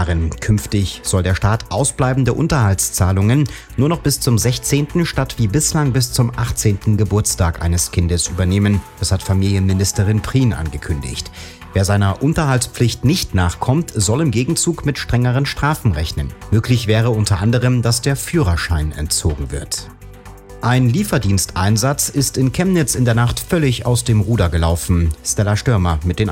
Jahren. Künftig soll der Staat ausbleibende Unterhaltszahlungen nur noch bis zum 16. statt wie bislang bis zum 18. Geburtstag eines Kindes übernehmen. Das hat Familienministerin Prien angekündigt. Wer seiner Unterhaltspflicht nicht nachkommt, soll im Gegenzug mit strengeren Strafen rechnen. Möglich wäre unter anderem, dass der Führerschein entzogen wird. Ein Lieferdiensteinsatz ist in Chemnitz in der Nacht völlig aus dem Ruder gelaufen. Stella Stürmer mit den